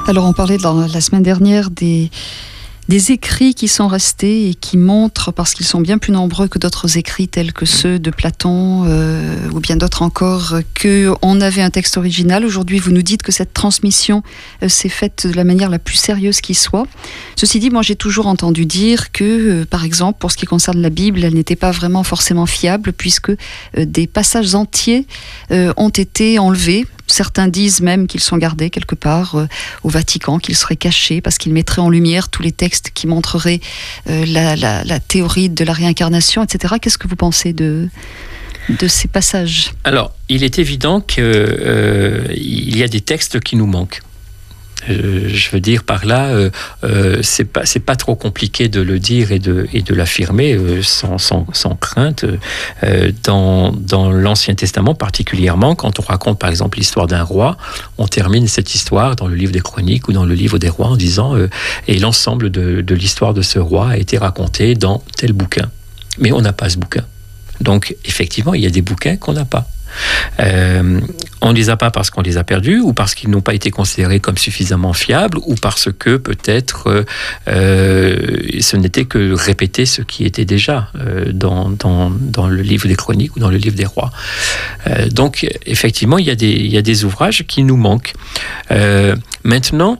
Alors on parlait la semaine dernière des écrits qui sont restés et qui montrent, parce qu'ils sont bien plus nombreux que d'autres écrits tels que ceux de Platon ou bien d'autres encore, qu'on avait un texte original. Aujourd'hui, vous nous dites que cette transmission s'est faite de la manière la plus sérieuse qui soit. Ceci dit, moi j'ai toujours entendu dire que, par exemple, pour ce qui concerne la Bible, elle n'était pas vraiment forcément fiable puisque des passages entiers ont été enlevés. Certains disent même qu'ils sont gardés quelque part au Vatican, qu'ils seraient cachés parce qu'ils mettraient en lumière tous les textes qui montreraient la théorie de la réincarnation, etc. Qu'est-ce que vous pensez de ces passages ? Alors, il est évident qu'il y a des textes qui nous manquent. Je veux dire par là, c'est pas trop compliqué de le dire et de l'affirmer sans crainte. Dans l'Ancien Testament particulièrement, quand on raconte par exemple l'histoire d'un roi, on termine cette histoire dans le livre des Chroniques ou dans le livre des Rois en disant et l'ensemble de l'histoire de ce roi a été raconté dans tel bouquin. Mais on n'a pas ce bouquin. Donc effectivement, il y a des bouquins qu'on n'a pas. On ne les a pas parce qu'on les a perdus ou parce qu'ils n'ont pas été considérés comme suffisamment fiables ou parce que peut-être ce n'était que répéter ce qui était déjà dans le livre des Chroniques ou dans le livre des Rois. Donc effectivement, il y a des ouvrages qui nous manquent. Maintenant,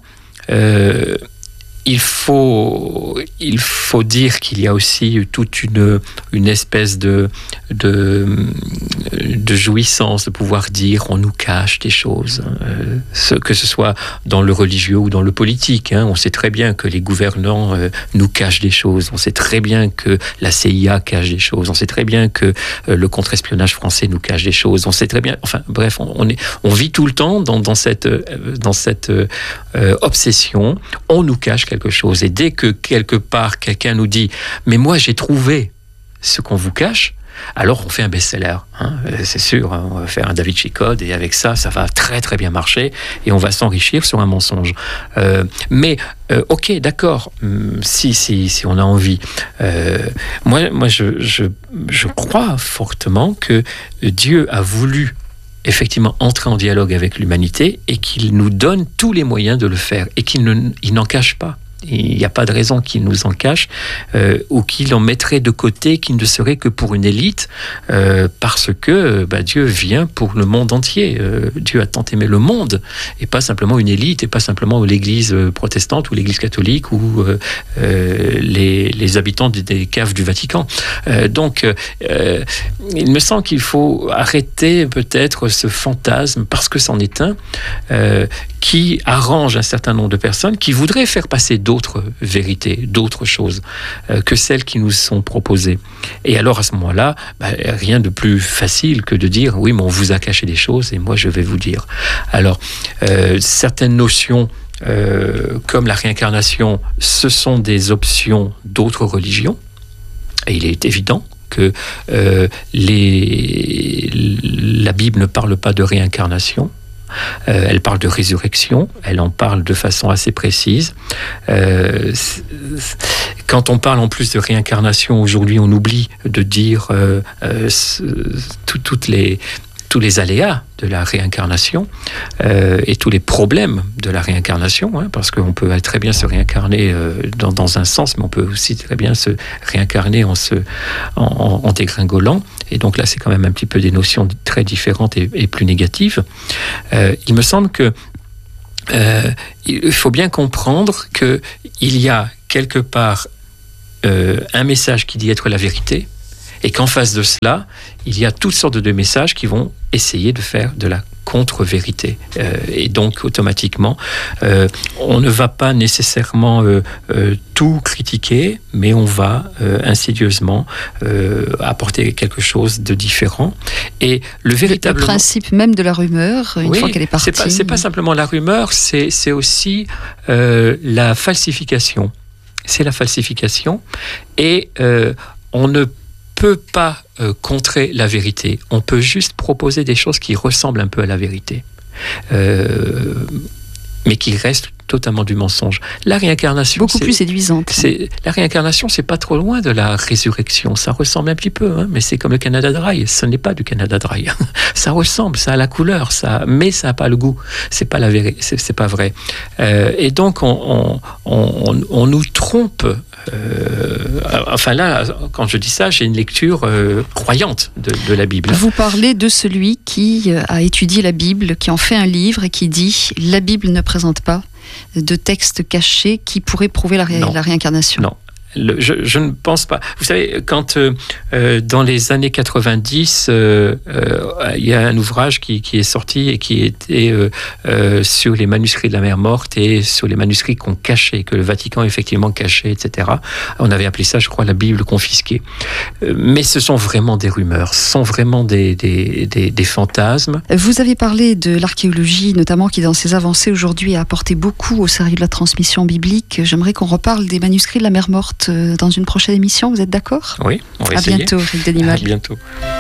il faut dire qu'il y a aussi toute une espèce de jouissance de pouvoir dire on nous cache des choses, que ce soit dans le religieux ou dans le politique. On sait très bien que les gouvernants nous cachent des choses, on sait très bien que la CIA cache des choses, on sait très bien que le contre-espionnage français nous cache des choses, on sait très bien, enfin bref, on vit tout le temps dans cette obsession, on nous cache quelque chose. Et dès que quelque part quelqu'un nous dit « mais moi j'ai trouvé ce qu'on vous cache », alors on fait un best-seller, c'est sûr, on va faire un Da Vinci Code et avec ça va très très bien marcher et on va s'enrichir sur un mensonge. Mais ok, d'accord, si on a envie. Moi je crois fortement que Dieu a voulu effectivement entrer en dialogue avec l'humanité et qu'il nous donne tous les moyens de le faire et qu'il n'en cache pas. Il n'y a pas de raison qu'il nous en cache ou qu'il en mettrait de côté, qu'il ne serait que pour une élite, parce que Dieu vient pour le monde entier. Dieu a tant aimé le monde, et pas simplement une élite, et pas simplement l'église protestante ou l'église catholique ou les habitants des caves du Vatican. Donc, il me semble qu'il faut arrêter peut-être ce fantasme, parce que c'en est un, qui arrange un certain nombre de personnes qui voudraient faire passer d'autres vérités, d'autres choses que celles qui nous sont proposées. Et alors à ce moment-là, rien de plus facile que de dire oui, mais on vous a caché des choses et moi je vais vous dire. Alors certaines notions comme la réincarnation, ce sont des options d'autres religions. Et il est évident que la Bible ne parle pas de réincarnation. Elle parle de résurrection, elle en parle de façon assez précise. Quand on parle en plus de réincarnation, aujourd'hui on oublie de dire tous les aléas de la réincarnation et tous les problèmes de la réincarnation, parce qu'on peut très bien se réincarner dans un sens, mais on peut aussi très bien se réincarner en dégringolant. Et donc là, c'est quand même un petit peu des notions très différentes et plus négatives. Il me semble que il faut bien comprendre qu'il y a quelque part un message qui dit être la vérité, et qu'en face de cela, il y a toutes sortes de messages qui vont essayer de faire de la contre-vérité. Et donc, automatiquement, on ne va pas nécessairement tout critiquer, mais on va insidieusement apporter quelque chose de différent. Et le principe même de la rumeur, une fois qu'elle est partie. C'est pas simplement la rumeur, c'est aussi la falsification. C'est la falsification. Et on ne peut pas contrer la vérité. On peut juste proposer des choses qui ressemblent un peu à la vérité. mais qui reste totalement du mensonge. La réincarnation, beaucoup plus séduisante. La réincarnation, c'est pas trop loin de la résurrection. Ça ressemble un petit peu, hein, mais c'est comme le Canada Dry. Ce n'est pas du Canada Dry. Ça ressemble, ça a la couleur, mais ça n'a pas le goût. C'est pas la vérité, c'est pas vrai. Et donc on nous trompe. Enfin là, quand je dis ça, j'ai une lecture croyante de la Bible. Vous parlez de celui qui a étudié la Bible, qui en fait un livre et qui dit « La Bible ne présente pas de texte caché qui pourrait prouver la réincarnation ». Non. Je ne pense pas. Vous savez, quand dans les années 90, il y a un ouvrage qui est sorti et qui était sur les manuscrits de la mer morte et sur les manuscrits qu'on cachait, que le Vatican effectivement cachait, etc. On avait appelé ça, je crois, la Bible confisquée. Mais ce sont vraiment des rumeurs, ce sont vraiment des fantasmes. Vous avez parlé de l'archéologie, notamment qui, dans ses avancées aujourd'hui, a apporté beaucoup au sérieux de la transmission biblique. J'aimerais qu'on reparle des manuscrits de la mer morte dans une prochaine émission, vous êtes d'accord ? Oui, on va essayer. À bientôt, Éric Denimal. À bientôt.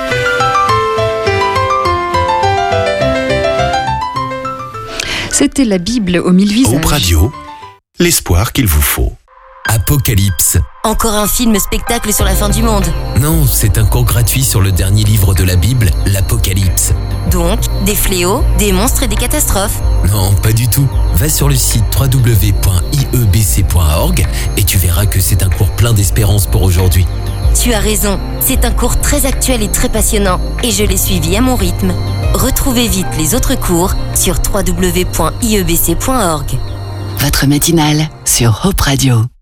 C'était la Bible aux 1000 visages. Hope Radio, l'espoir qu'il vous faut. Apocalypse. Encore un film-spectacle sur la fin du monde. Non, c'est un cours gratuit sur le dernier livre de la Bible, l'Apocalypse. Donc, des fléaux, des monstres et des catastrophes. Non, pas du tout. Va sur le site www.iebc.org et tu verras que c'est un cours plein d'espérance pour aujourd'hui. Tu as raison, c'est un cours très actuel et très passionnant, et je l'ai suivi à mon rythme. Retrouvez vite les autres cours sur www.iebc.org. Votre matinale sur Hope Radio.